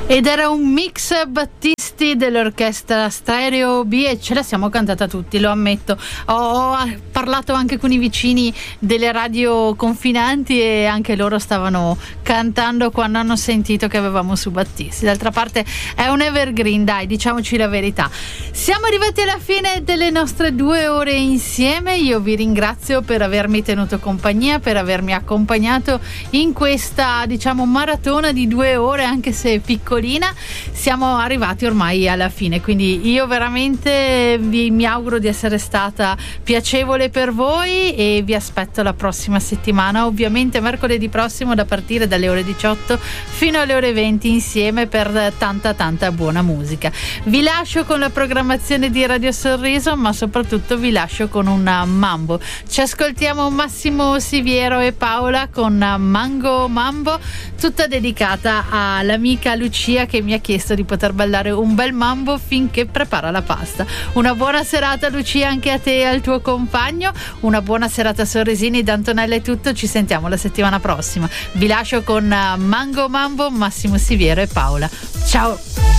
Ed era un mix Battisti dell'orchestra Stereo B e ce la siamo cantata tutti, lo ammetto. Ho parlato anche con i vicini delle radio confinanti e anche loro stavano cantando quando hanno sentito che avevamo su Battisti. D'altra parte è un evergreen, dai, diciamoci la verità. Siamo arrivati alla fine delle nostre 2 ore insieme. Io vi ringrazio per avermi tenuto compagnia, per avermi accompagnato in questa, diciamo, maratona di 2 ore, anche se piccolina. Siamo arrivati ormai alla fine, quindi io veramente mi auguro di essere stata piacevole per voi e vi aspetto la prossima settimana, ovviamente mercoledì prossimo, da partire dalle ore 18 fino alle ore 20 insieme per tanta buona musica. Vi lascio con la programmazione di Radio Sorriso, ma soprattutto vi lascio con un mambo. Ci ascoltiamo Massimo Siviero e Paola con Mango Mambo, tutta dedicata all'amica Lucia che mi ha chiesto di poter ballare un bel mambo finché prepara la pasta. Una buona serata Lucia anche a te e al tuo compagno, una buona serata Sorrisini, da Antonella è tutto, ci sentiamo la settimana prossima. Vi lascio con Mango Mambo, Massimo Siviero e Paola. Ciao!